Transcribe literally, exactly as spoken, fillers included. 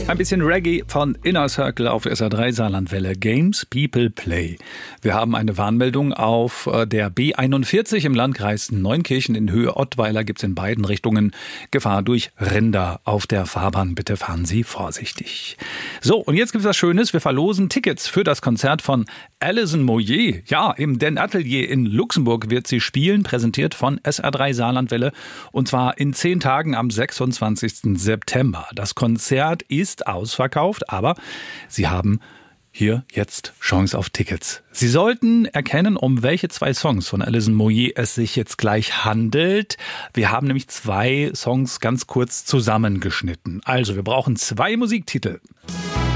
Ein bisschen Reggae von Inner Circle auf S R drei Saarlandwelle. Games People Play. Wir haben eine Warnmeldung auf der B einundvierzig im Landkreis Neunkirchen in Höhe Ottweiler. Gibt es in beiden Richtungen Gefahr durch Rinder auf der Fahrbahn. Bitte fahren Sie vorsichtig. So, und jetzt gibt es was Schönes. Wir verlosen Tickets für das Konzert von Alison Moyet. Ja, im Den Atelier in Luxemburg wird sie spielen, präsentiert von S R drei Saarlandwelle. Und zwar in zehn Tagen am sechsundzwanzigsten September. Das Konzert ist ausverkauft, aber Sie haben hier jetzt Chance auf Tickets. Sie sollten erkennen, um welche zwei Songs von Alison Moyet es sich jetzt gleich handelt. Wir haben nämlich zwei Songs ganz kurz zusammengeschnitten. Also, wir brauchen zwei Musiktitel.